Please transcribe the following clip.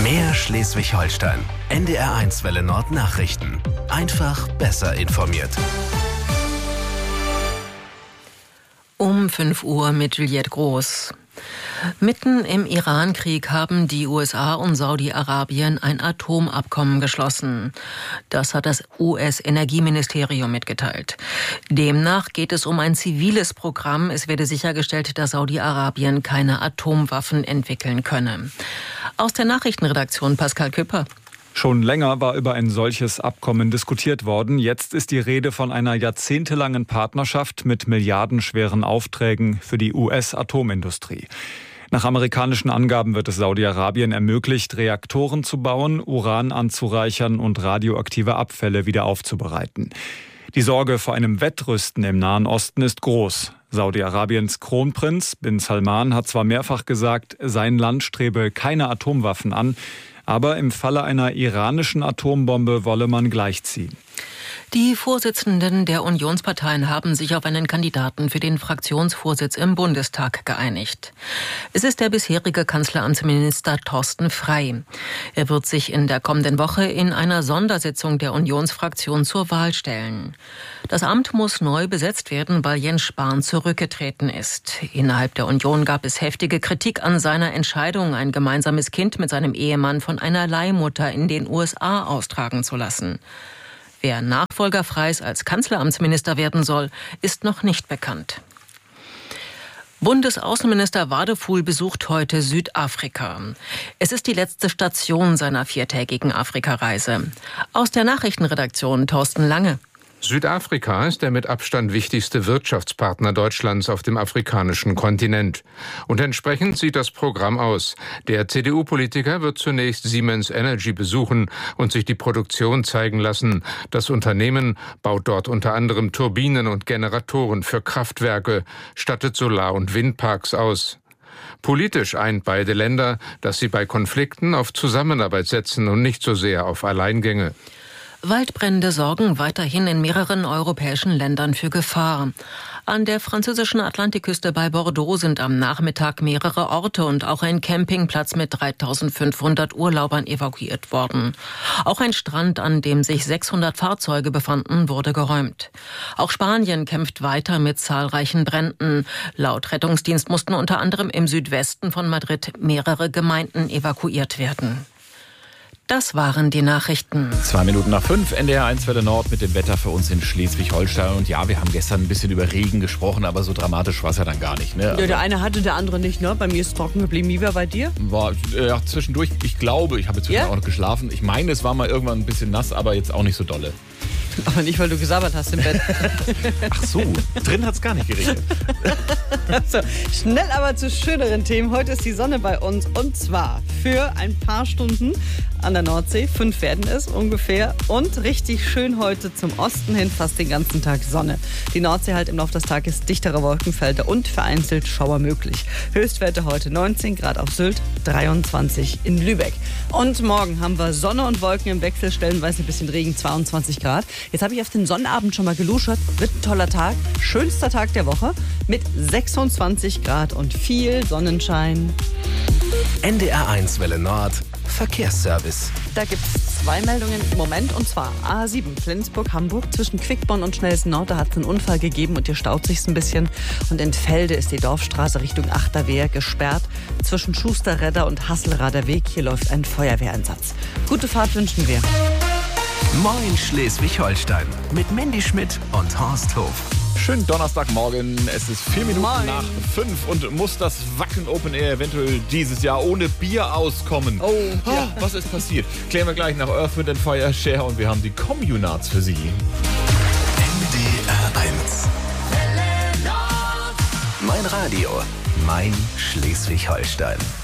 Mehr Schleswig-Holstein. NDR1 Welle Nord Nachrichten. Einfach besser informiert. Um 5 Uhr mit Juliette Groß. Mitten im Iran-Krieg haben die USA und Saudi-Arabien ein Atomabkommen geschlossen. Das hat das US-Energieministerium mitgeteilt. Demnach geht es um ein ziviles Programm. Es werde sichergestellt, dass Saudi-Arabien keine Atomwaffen entwickeln könne. Aus der Nachrichtenredaktion Pascal Küpper. Schon länger war über ein solches Abkommen diskutiert worden. Jetzt ist die Rede von einer jahrzehntelangen Partnerschaft mit milliardenschweren Aufträgen für die US-Atomindustrie. Nach amerikanischen Angaben wird es Saudi-Arabien ermöglicht, Reaktoren zu bauen, Uran anzureichern und radioaktive Abfälle wieder aufzubereiten. Die Sorge vor einem Wettrüsten im Nahen Osten ist groß. Saudi-Arabiens Kronprinz bin Salman hat zwar mehrfach gesagt, sein Land strebe keine Atomwaffen an, aber im Falle einer iranischen Atombombe wolle man gleichziehen. Die Vorsitzenden der Unionsparteien haben sich auf einen Kandidaten für den Fraktionsvorsitz im Bundestag geeinigt. Es ist der bisherige Kanzleramtsminister Thorsten Frey. Er wird sich in der kommenden Woche in einer Sondersitzung der Unionsfraktion zur Wahl stellen. Das Amt muss neu besetzt werden, weil Jens Spahn zurückgetreten ist. Innerhalb der Union gab es heftige Kritik an seiner Entscheidung, ein gemeinsames Kind mit seinem Ehemann von einer Leihmutter in den USA austragen zu lassen. Wer Nachfolger Freys als Kanzleramtsminister werden soll, ist noch nicht bekannt. Bundesaußenminister Wadefuhl besucht heute Südafrika. Es ist die letzte Station seiner 4-tägigen Afrikareise. Aus der Nachrichtenredaktion Thorsten Lange. Südafrika ist der mit Abstand wichtigste Wirtschaftspartner Deutschlands auf dem afrikanischen Kontinent. Und entsprechend sieht das Programm aus. Der CDU-Politiker wird zunächst Siemens Energy besuchen und sich die Produktion zeigen lassen. Das Unternehmen baut dort unter anderem Turbinen und Generatoren für Kraftwerke, stattet Solar- und Windparks aus. Politisch eint beide Länder, dass sie bei Konflikten auf Zusammenarbeit setzen und nicht so sehr auf Alleingänge. Waldbrände sorgen weiterhin in mehreren europäischen Ländern für Gefahr. An der französischen Atlantikküste bei Bordeaux sind am Nachmittag mehrere Orte und auch ein Campingplatz mit 3.500 Urlaubern evakuiert worden. Auch ein Strand, an dem sich 600 Fahrzeuge befanden, wurde geräumt. Auch Spanien kämpft weiter mit zahlreichen Bränden. Laut Rettungsdienst mussten unter anderem im Südwesten von Madrid mehrere Gemeinden evakuiert werden. Das waren die Nachrichten. 5:02, NDR1 Welle Nord mit dem Wetter für uns in Schleswig-Holstein. Und ja, wir haben gestern ein bisschen über Regen gesprochen, aber so dramatisch war es ja dann gar nicht. Ne? Also ja, der eine hatte, der andere nicht. Ne? Bei mir ist es trocken geblieben. Wie war bei dir? War zwischendurch, ich glaube, ich habe zwischendurch auch noch geschlafen. Ich meine, es war mal irgendwann ein bisschen nass, aber jetzt auch nicht so dolle. Aber nicht, weil du gesabbert hast im Bett. Ach so, drin hat es gar nicht geregnet. So, schnell aber zu schöneren Themen. Heute ist die Sonne bei uns und zwar für ein paar Stunden an der Nordsee. 5 werden es ungefähr. Und richtig schön heute zum Osten hin, fast den ganzen Tag Sonne. Die Nordsee halt im Laufe des Tages dichtere Wolkenfelder und vereinzelt Schauer möglich. Höchstwerte heute 19 Grad auf Sylt, 23 in Lübeck. Und morgen haben wir Sonne und Wolken im Wechsel, stellenweise ein bisschen Regen, 22 Grad. Jetzt habe ich auf den Sonnabend schon mal geluschert. Wird ein toller Tag, schönster Tag der Woche mit 26 Grad und viel Sonnenschein. NDR1 Welle Nord. Verkehrsservice. Da gibt es 2 Meldungen im Moment, und zwar A7 Flensburg-Hamburg zwischen Quickborn und Schnellsen-Nord. Da hat es einen Unfall gegeben und hier staut sich ein bisschen. Und in Felde ist die Dorfstraße Richtung Achterwehr gesperrt. Zwischen Schusterredder und Hasselrader Weg, hier läuft ein Feuerwehreinsatz. Gute Fahrt wünschen wir. Moin Schleswig-Holstein mit Mandy Schmidt und Horst Hof. Schönen Donnerstagmorgen, es ist 4 Minuten nach 5 und muss das Wacken Open Air eventuell dieses Jahr ohne Bier auskommen? Oh, ja. Was ist passiert? Klären wir gleich nach Earth, Wind & Fire, Share und wir haben die Communards für Sie. NDR1. Mein Radio, mein Schleswig-Holstein.